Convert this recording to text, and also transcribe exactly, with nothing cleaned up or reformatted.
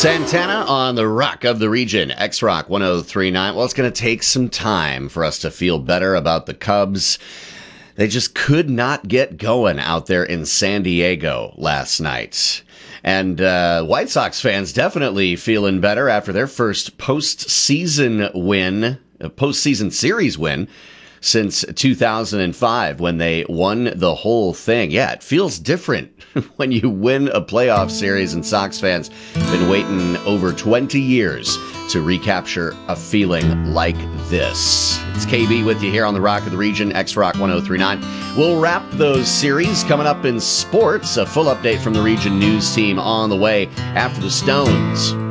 Santana on the Rock of the Region, X-Rock one oh three point nine. Well, it's going to take some time for us to feel better about the Cubs. They just could not get going out there in San Diego last night. And uh, White Sox fans definitely feeling better after their first postseason win, a postseason series win, since two thousand five when they won the whole thing. Yeah, it feels different when you win a playoff series, and Sox fans have been waiting over twenty years to recapture a feeling like this. It's K B with you here on the Rock of the Region, X-Rock one oh three point nine. We'll wrap those series coming up in sports. A full update from the Region News team on the way after the Stones.